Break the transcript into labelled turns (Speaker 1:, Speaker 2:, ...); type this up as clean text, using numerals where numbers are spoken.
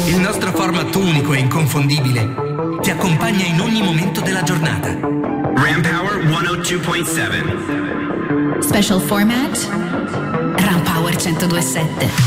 Speaker 1: Il nostro format unico e inconfondibile ti accompagna in ogni momento della giornata.
Speaker 2: Ram Power 102.7.
Speaker 3: Special format Ram Power 102.7.